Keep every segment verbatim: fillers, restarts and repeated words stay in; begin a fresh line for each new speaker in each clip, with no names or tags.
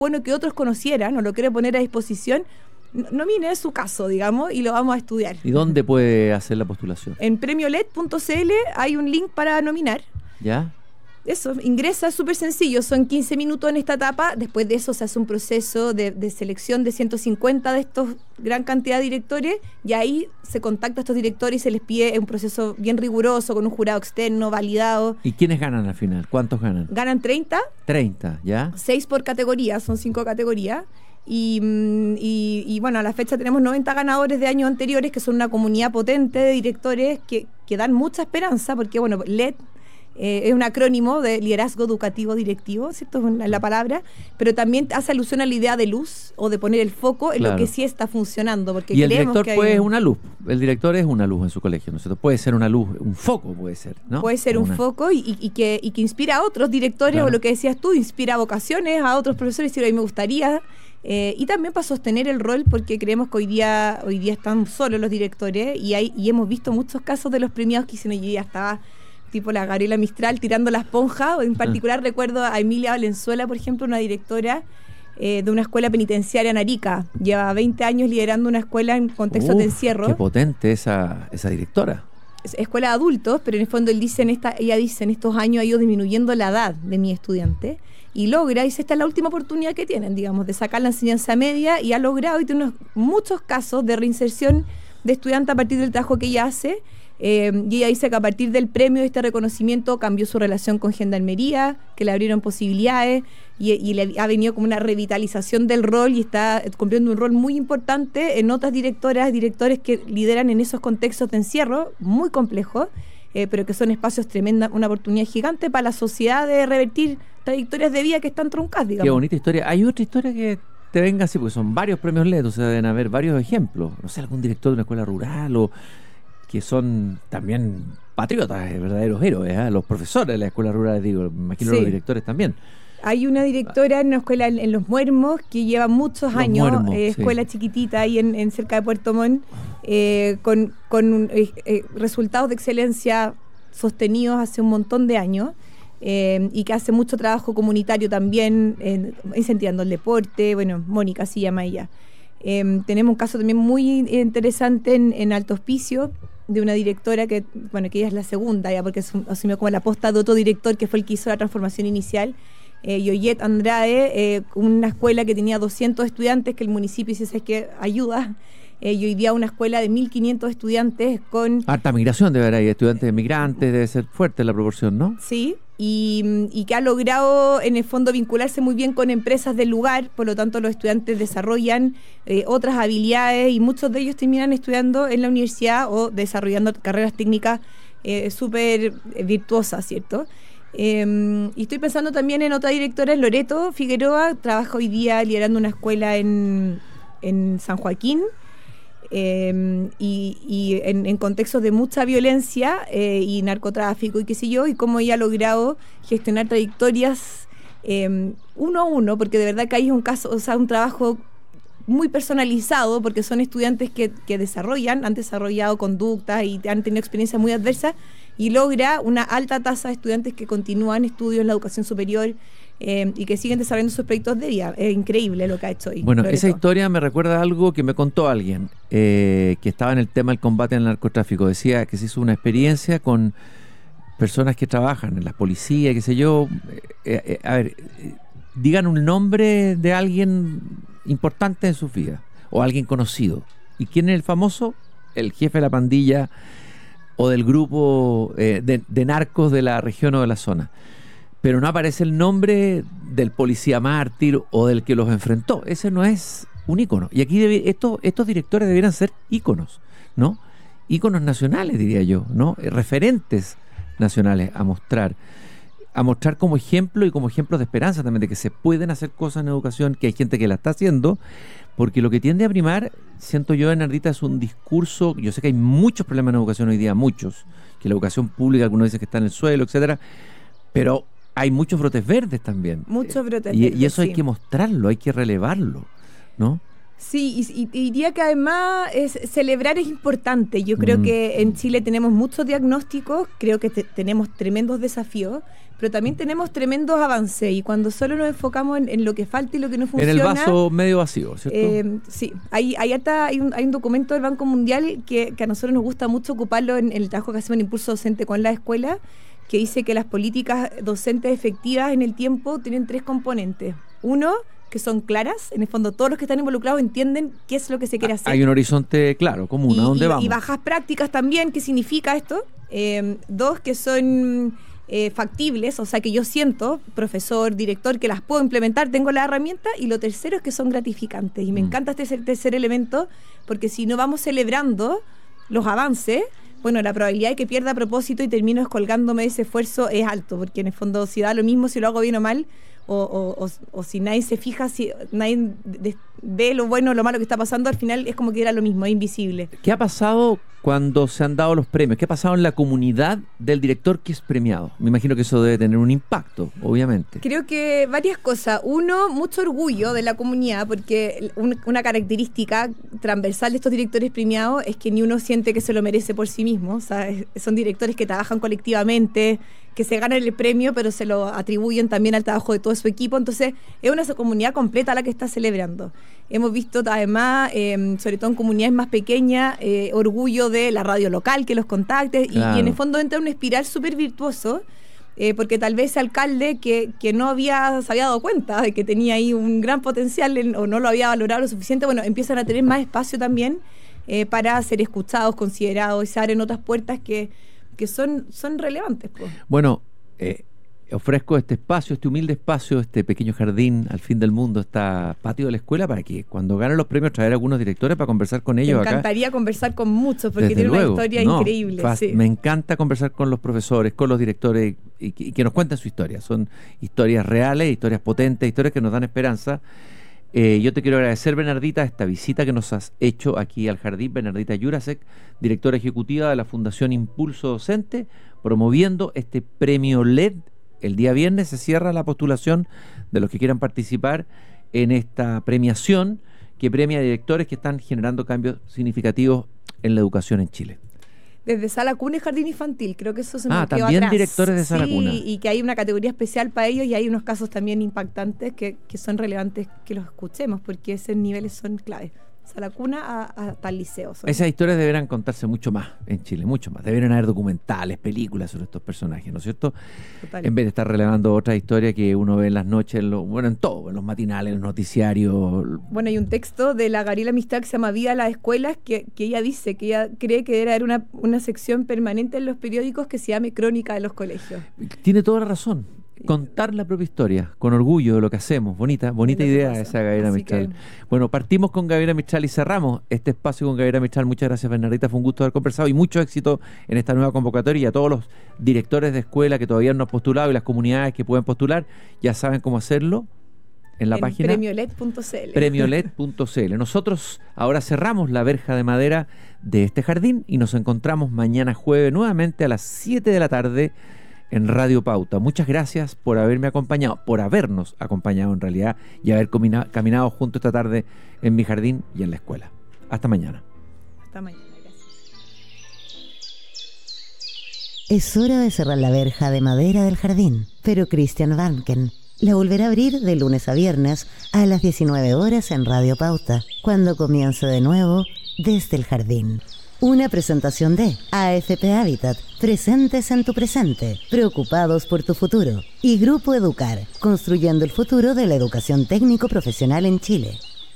bueno que otros conocieran o lo quiere poner a disposición, nomine su caso, digamos, y lo vamos a estudiar.
¿Y dónde puede hacer la postulación?
En premio L E D punto c l hay un link para nominar.
¿Ya?
Eso, ingresa, es súper sencillo, son quince minutos en esta etapa, después de eso se hace un proceso de, de selección de ciento cincuenta de estos gran cantidad de directores, y ahí se contacta a estos directores y se les pide un proceso bien riguroso, con un jurado externo, validado.
¿Y quiénes ganan al final? ¿Cuántos ganan?
Ganan treinta.
treinta, ¿ya?
seis por categoría, son cinco categorías. Y, y, y bueno, a la fecha tenemos noventa ganadores de años anteriores, que son una comunidad potente de directores que, que dan mucha esperanza, porque bueno, L E D eh, es un acrónimo de liderazgo educativo directivo, ¿cierto? Es la palabra, pero también hace alusión a la idea de luz o de poner el foco en
Claro.
lo que sí está funcionando. Porque
Y el
creemos
director
que hay
pues es
un-
una luz, el director es una luz en su colegio, ¿no es cierto? Puede ser una luz, un foco puede ser, ¿no?
Puede ser un
Una-
foco y, y- y que, y que inspira a otros directores,
Claro.
o lo que decías tú, inspira vocaciones a otros profesores, y a mí me gustaría. Eh, y también para sostener el rol, porque creemos que hoy día hoy día están solos los directores, y hay y hemos visto muchos casos de los premiados que dicen, oye, ya estaba tipo la Gabriela Mistral tirando la esponja. En particular recuerdo a Emilia Valenzuela, por ejemplo, una directora eh, de una escuela penitenciaria en Arica. Lleva veinte años liderando una escuela en contextos de
Uf,
encierro.
Qué potente esa, esa directora.
Es- escuela de adultos, pero en el fondo él dice en esta, ella dice, en estos años ha ido disminuyendo la edad de mi estudiante, y logra, dice, esta es la última oportunidad que tienen, digamos, de sacar la enseñanza media, y ha logrado, y tiene unos, muchos casos de reinserción de estudiantes a partir del trabajo que ella hace. Eh, y ella dice que a partir del premio, de este reconocimiento, cambió su relación con Gendarmería, que le abrieron posibilidades, y, y le ha venido como una revitalización del rol, y está cumpliendo un rol muy importante en otras directoras, directores que lideran en esos contextos de encierro muy complejos, eh, pero que son espacios tremendas, una oportunidad gigante para la sociedad de revertir trayectorias de vida que están truncadas, digamos.
Qué bonita historia. Hay otra historia que te venga así, porque son varios premios L E D, o sea, deben haber varios ejemplos. No sé, algún director de una escuela rural o que son también patriotas, eh, verdaderos héroes, ¿eh? Los profesores de la escuela rural, digo, me imagino
Sí.
los directores también.
Hay una directora en una escuela en, en Los Muermos que lleva muchos
Los
años,
Muermos,
eh,
sí.
escuela chiquitita ahí en, en cerca de Puerto Montt, eh, con, con eh, eh, resultados de excelencia sostenidos hace un montón de años, eh, y que hace mucho trabajo comunitario también, eh, incentivando el deporte. Bueno, Mónica se llama ella. Eh, tenemos un caso también muy interesante en, en Alto Hospicio, de una directora que, bueno, que ella es la segunda ya, porque es un- asumió como la posta de otro director que fue el que hizo la transformación inicial, eh, Yoyet Andrade, eh, una escuela que tenía doscientos estudiantes, que el municipio dice, ¿sabes qué? Ayuda, eh, y hoy día una escuela de mil quinientos estudiantes con...
Harta migración debe haber ahí, estudiantes migrantes, debe ser fuerte la proporción, ¿no?
Sí, y, y que ha logrado en el fondo vincularse muy bien con empresas del lugar, por lo tanto los estudiantes desarrollan eh, otras habilidades, y muchos de ellos terminan estudiando en la universidad o desarrollando carreras técnicas eh, súper eh, virtuosas, ¿cierto? Eh, y estoy pensando también en otra directora, en Loreto Figueroa, trabaja hoy día liderando una escuela en, en San Joaquín, eh, y, y en, en contextos de mucha violencia eh, y narcotráfico y qué sé yo, y cómo ella ha logrado gestionar trayectorias eh, uno a uno, porque de verdad que ahí es un caso, o sea, un trabajo muy personalizado, porque son estudiantes que, que desarrollan, han desarrollado conductas y han tenido experiencias muy adversas, y logra una alta tasa de estudiantes que continúan estudios en la educación superior, eh, y que siguen desarrollando sus proyectos de vida. Es increíble lo que ha hecho hoy.
Bueno,
Loreto.
esa historia me recuerda a algo que me contó alguien eh, que estaba en el tema del combate al narcotráfico. Decía que se hizo una experiencia con personas que trabajan en la policía, qué sé yo. Eh, eh, a ver, eh, digan un nombre de alguien importante en sus vidas o alguien conocido. ¿Y quién es el famoso? El jefe de la pandilla o del grupo eh, de, de narcos de la región o de la zona. Pero no aparece el nombre del policía mártir o del que los enfrentó. Ese no es un ícono. Y aquí debe, esto, estos directores debieran ser íconos, ¿no? Íconos nacionales, diría yo, ¿no? Eh, Referentes nacionales a mostrar. A mostrar como ejemplo y como ejemplos de esperanza también, de que se pueden hacer cosas en educación, que hay gente que la está haciendo, porque lo que tiende a primar, siento yo, Bernardita, es un discurso. Yo sé que hay muchos problemas en educación hoy día, muchos, que la educación pública, algunos dicen que está en el suelo, etcétera, pero hay muchos brotes verdes también.
Muchos brotes
y,
verdes,
y eso
sí.
hay que mostrarlo, hay que relevarlo, ¿no?
Sí, y, y diría que además es, celebrar es importante. Yo creo
Mm.
que en Chile tenemos muchos diagnósticos, creo que te- tenemos tremendos desafíos, pero también tenemos tremendos avances, y cuando solo nos enfocamos en, en lo que falta y lo que no funciona...
En el vaso medio vacío, ¿cierto?
Eh, sí, hay, hay, hasta, hay, un, hay un documento del Banco Mundial que, que a nosotros nos gusta mucho ocuparlo en, en el trabajo que hacemos en Impulso Docente con la escuela, que dice que las políticas docentes efectivas en el tiempo tienen tres componentes. Uno, que son claras, en el fondo todos los que están involucrados entienden qué es lo que se quiere hacer.
Hay un horizonte claro, común, ¿a dónde
y,
vamos?
Y bajas prácticas también, ¿qué significa esto? Eh, dos, que son eh, factibles, o sea que yo siento, profesor, director, que las puedo implementar, tengo la herramienta. Y lo tercero es que son gratificantes, y me mm. encanta este tercer elemento, porque si no vamos celebrando los avances, bueno, la probabilidad de que pierda propósito y termino descolgándome de ese esfuerzo es alto, porque en el fondo si da lo mismo si lo hago bien o mal, o, o, o, o si nadie se fija, si nadie de, ve lo bueno o lo malo que está pasando, al final es como que era lo mismo, es invisible.
¿Qué ha pasado cuando se han dado los premios? ¿Qué ha pasado en la comunidad del director que es premiado? Me imagino que eso debe tener un impacto, obviamente.
Creo que varias cosas. Uno, mucho orgullo de la comunidad, porque un, una característica transversal de estos directores premiados es que ni uno siente que se lo merece por sí mismo. O sea, es, son directores que trabajan colectivamente, que se ganan el premio, pero se lo atribuyen también al trabajo de todo su equipo. Entonces, es una comunidad completa la que está celebrando. Hemos visto además, eh, sobre todo en comunidades más pequeñas, eh, orgullo de la radio local, que los contacte, claro. y, y en el fondo entra en una espiral súper virtuoso, eh, porque tal vez ese alcalde que, que no había, se había dado cuenta de que tenía ahí un gran potencial en, o no lo había valorado lo suficiente, bueno, empiezan a tener más espacio también eh, para ser escuchados, considerados, y se abren otras puertas que, que son, son relevantes. Pues.
Bueno, eh, ofrezco este espacio, este humilde espacio, este pequeño jardín al fin del mundo, este patio de la escuela, para que cuando ganen los premios traer a algunos directores para conversar con ellos.
Me encantaría acá. conversar con muchos, porque
Desde
tiene
luego.
una historia
no,
increíble.
Fast,
sí.
Me encanta conversar con los profesores, con los directores, y, y, y que nos cuenten su historia. Son historias reales, historias potentes, historias que nos dan esperanza. Eh, yo te quiero agradecer, Bernardita, esta visita que nos has hecho aquí al jardín. Bernardita Jurasek, directora ejecutiva de la Fundación Impulso Docente, promoviendo este premio L E D. El día viernes se cierra la postulación de los que quieran participar en esta premiación que premia a directores que están generando cambios significativos en la educación en Chile.
Desde Sala Cuna y Jardín Infantil, creo que eso se me
ah,
quedó
también
atrás.
Directores de Sala
sí,
Cuna.
Y que hay una categoría especial para ellos, y hay unos casos también impactantes que, que son relevantes que los escuchemos, porque esos niveles son claves. Sala Cuna a, a, hasta el liceo. Son.
Esas historias deberán contarse mucho más en Chile, mucho más. Deberían haber documentales, películas sobre estos personajes, ¿no es cierto? Total. En vez de estar relevando otra historia que uno ve en las noches, en lo, bueno, en todo, en los matinales, en los noticiarios.
Bueno, hay un texto de la Gabriela Mistral que se llama Vida a las escuelas, que, que ella dice que ella cree que debe haber una, una sección permanente en los periódicos que se llame Crónica de los colegios.
Tiene toda la razón. Contar la propia historia, con orgullo de lo que hacemos. Bonita, bonita idea esa, Gabriela Mistral. Que... Bueno, partimos con Gabriela Mistral y cerramos este espacio con Gabriela Mistral. Muchas gracias, Bernardita, fue un gusto haber conversado y mucho éxito en esta nueva convocatoria. Y a todos los directores de escuela que todavía no han postulado y las comunidades que pueden postular, ya saben cómo hacerlo en la en página
premioled punto c l.
premioled punto c l. Nosotros ahora cerramos la verja de madera de este jardín y nos encontramos mañana jueves nuevamente a las siete de la tarde en Radio Pauta. Muchas gracias por haberme acompañado, por habernos acompañado en realidad, y haber comina, caminado junto esta tarde en mi jardín y en la escuela. Hasta mañana.
Hasta mañana, gracias.
Es hora de cerrar la verja de madera del jardín, pero Christian Warnken la volverá a abrir de lunes a viernes a las diecinueve horas en Radio Pauta, cuando comience de nuevo Desde el Jardín. Una presentación de A F P Habitat, presentes en tu presente, preocupados por tu futuro. Y Grupo Educar, construyendo el futuro de la educación técnico-profesional en Chile.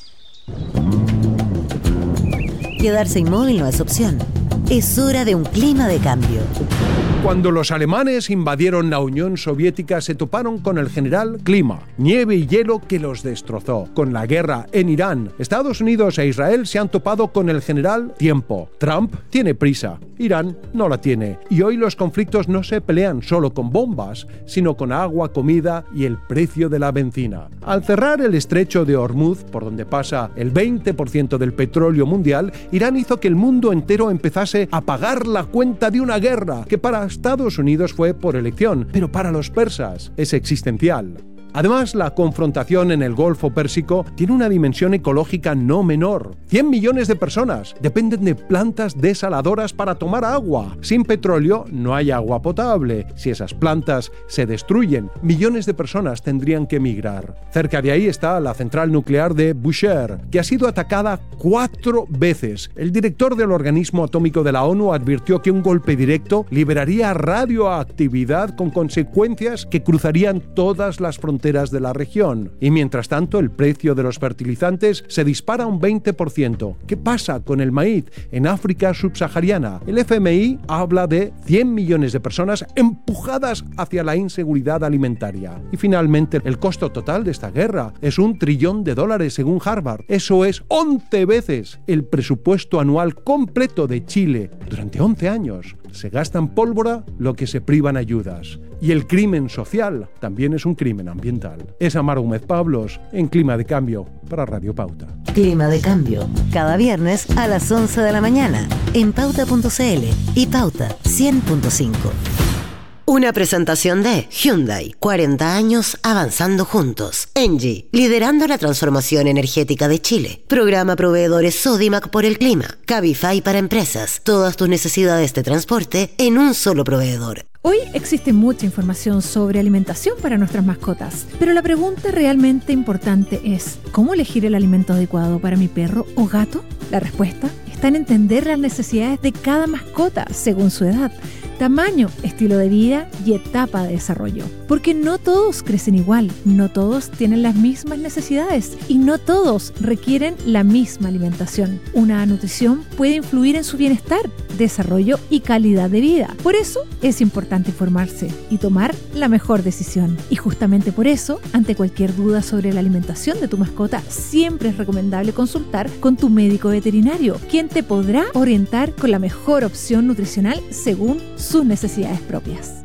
Quedarse inmóvil no es opción. Es hora de un clima de cambio.
Cuando los alemanes invadieron la Unión Soviética, se toparon con el general Clima, nieve y hielo que los destrozó. Con la guerra en Irán, Estados Unidos e Israel se han topado con el general Tiempo. Trump tiene prisa, Irán no la tiene. Y hoy los conflictos no se pelean solo con bombas, sino con agua, comida y el precio de la benzina. Al cerrar el estrecho de Hormuz, por donde pasa el veinte por ciento del petróleo mundial, Irán hizo que el mundo entero empezase a pagar la cuenta de una guerra que para Estados Unidos fue por elección, pero para los persas es existencial. Además, la confrontación en el Golfo Pérsico tiene una dimensión ecológica no menor. cien millones de personas dependen de plantas desaladoras para tomar agua. Sin petróleo no hay agua potable. Si esas plantas se destruyen, millones de personas tendrían que emigrar. Cerca de ahí está la central nuclear de Bushehr, que ha sido atacada cuatro veces. El director del organismo atómico de la ONU advirtió que un golpe directo liberaría radioactividad con consecuencias que cruzarían todas las fronteras de la región. Y mientras tanto, el precio de los fertilizantes se dispara un veinte por ciento. ¿Qué pasa con el maíz en África subsahariana? El F M I habla de cien millones de personas empujadas hacia la inseguridad alimentaria. Y finalmente, el costo total de esta guerra es un trillón de dólares según Harvard. Eso es once veces el presupuesto anual completo de Chile. Durante once años se gasta en pólvora lo que se priva en ayudas. Y el crimen social también es un crimen ambiental. Es Amaro Gómez Pablos en Clima de Cambio para Radio Pauta.
Clima de Cambio, cada viernes a las once de la mañana en pauta punto c l y Pauta cien punto cinco. Una presentación de Hyundai, cuarenta años avanzando juntos. Engie, liderando la transformación energética de Chile. Programa Proveedores Sodimac por el clima. Cabify para empresas. Todas tus necesidades de transporte en un solo proveedor.
Hoy existe mucha información sobre alimentación para nuestras mascotas, pero la pregunta realmente importante es, ¿cómo elegir el alimento adecuado para mi perro o gato? La respuesta está en entender las necesidades de cada mascota según su edad, tamaño, estilo de vida y etapa de desarrollo. Porque no todos crecen igual, no todos tienen las mismas necesidades y no todos requieren la misma alimentación. Una nutrición puede influir en su bienestar, desarrollo y calidad de vida. Por eso es importante informarse y tomar la mejor decisión. Y justamente por eso, ante cualquier duda sobre la alimentación de tu mascota, siempre es recomendable consultar con tu médico veterinario, quien te podrá orientar con la mejor opción nutricional según sus necesidades propias.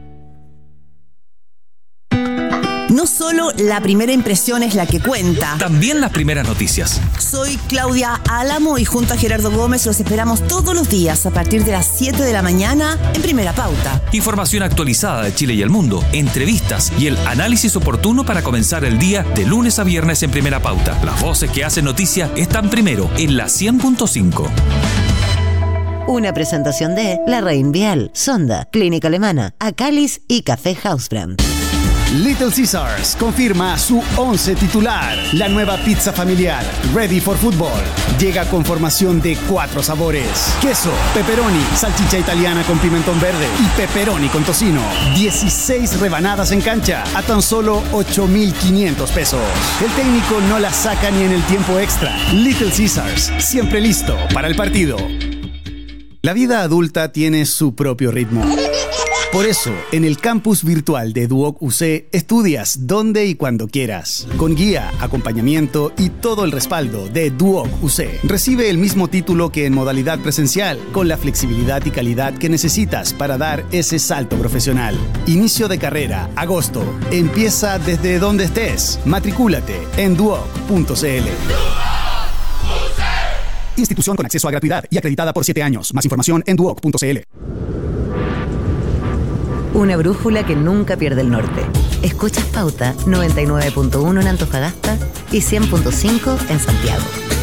No solo la primera impresión es la que cuenta,
también las primeras noticias.
Soy Claudia Álamo y junto a Gerardo Gómez los esperamos todos los días a partir de las siete de la mañana en Primera Pauta.
Información actualizada de Chile y el mundo, entrevistas y el análisis oportuno para comenzar el día de lunes a viernes en Primera Pauta. Las voces que hacen noticia están primero en la cien punto cinco.
Una presentación de La Reinvial, Sonda, Clínica Alemana, Acalis y Café Hausbrand.
Little Caesars confirma su once titular. La nueva pizza familiar, Ready for Football, llega con formación de cuatro sabores: queso, pepperoni, salchicha italiana con pimentón verde y pepperoni con tocino. dieciséis rebanadas en cancha a tan solo ocho mil quinientos pesos. El técnico no la saca ni en el tiempo extra. Little Caesars, siempre listo para el partido. La vida adulta tiene su propio ritmo. Por eso, en el campus virtual de Duoc U C, estudias donde y cuando quieras. Con guía, acompañamiento y todo el respaldo de Duoc U C. Recibe el mismo título que en modalidad presencial, con la flexibilidad y calidad que necesitas para dar ese salto profesional. Inicio de carrera, agosto. Empieza desde donde estés. Matricúlate en duoc punto c l. Institución con acceso a gratuidad y acreditada por siete años. Más información en duoc punto c l.
Una brújula que nunca pierde el norte. Escuchas Pauta noventa y nueve punto uno en Antofagasta y cien punto cinco en Santiago.